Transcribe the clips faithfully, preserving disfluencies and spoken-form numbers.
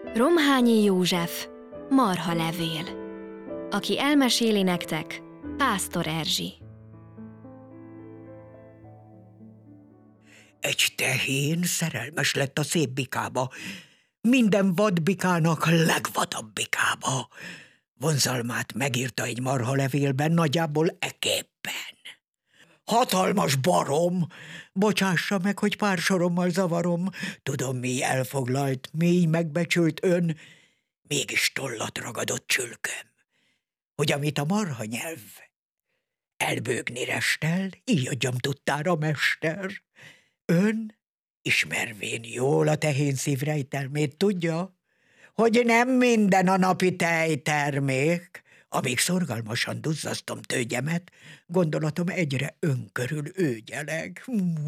Romhányi József, Marhalevél. Aki elmeséli nektek, Pásztor Erzsi. Egy tehén szerelmes lett a szép bikába, minden vadbikának legvadabb bikába. Vonzalmát megírta egy marhalevélben, nagyjából eképpen. Hatalmas barom, bocsássa meg, hogy pár sorommal zavarom, tudom, mi elfoglalt, mély megbecsült ön, mégis tollat ragadott csülköm, hogy amit a marha nyelv elbőgni restel, így adjam tudtára, mester. Ön, ismervén jól a tehén szív rejtelmét, tudja, hogy nem minden a napi tejtermék. Amíg szorgalmasan duzzasztom tőgyemet, gondolatom egyre önkörül őgyeleg.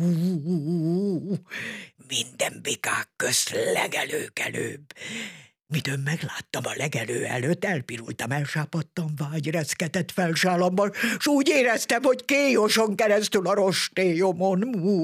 Minden bikák közt legelőkelőbb. Mit ön megláttam a legelő előtt, elpirultam, elsápadtam, vágy reszketett felsálamban, s úgy éreztem, hogy kéjoson keresztül a rostélyomon.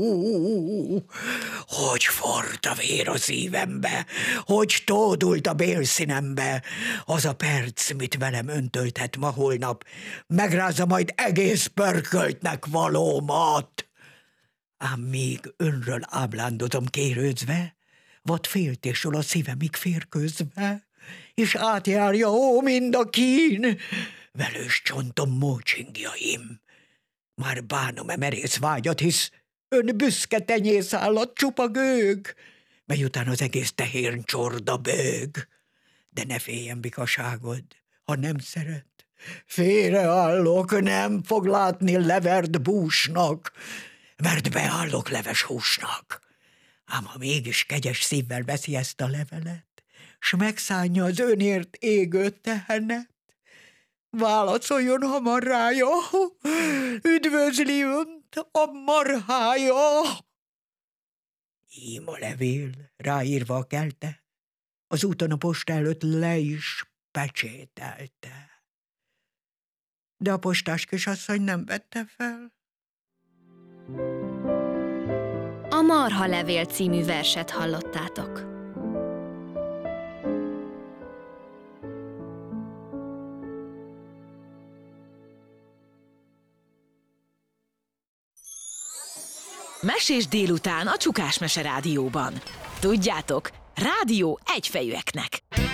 Hogy forrt a vér a szívembe, hogy tódult a bélszínembe. Az a perc, mit velem öntölthet ma holnap, megrázza majd egész pörköltnek valómat. Ám míg önről áblándozom kérődzve, vad féltésről a szívemig férkőzve, és átjárja, ó, mind a kín, velős csontom mócsingjaim. Már bánom-e merész vágyat, hisz ön büszke tenyészállat csupa gőg, mely után az egész tehén csorda bőg. De ne féljen bikaságod, ha nem szeret. Félreállok, nem fog látni levert búsnak, mert beállok leves húsnak. Ám ha mégis kegyes szívvel veszi ezt a levelet, s megszánja az önért égő tehenet, válaszoljon hamar rája, üdvözli önt a marhája. Ím a levél, ráírva a kelte, az úton a posta előtt le is pecsételte. De a postás kisasszony nem vette fel. A Marhalevél című verset hallottátok. Mesés délután a Csukás Mese Rádióban. Tudjátok, rádió egyfejűeknek.